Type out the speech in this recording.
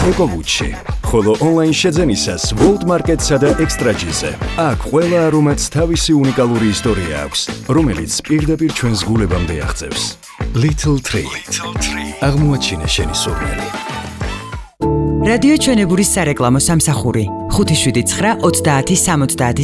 ეკოვუჩში, ხოლო ონლაინ შეძენისას World Market-სა და Extra-G-ზე. აქ ყველა არომატს თავისი უნიკალური ისტორია აქვს, რომელიც პირდაპირ ჩვენს გულებამდე აღწევს. Little Tree. აღმოაჩინე შენი სურვილი. რადიო ჩვენებურის სარეკლამო სამსახური 579 30 70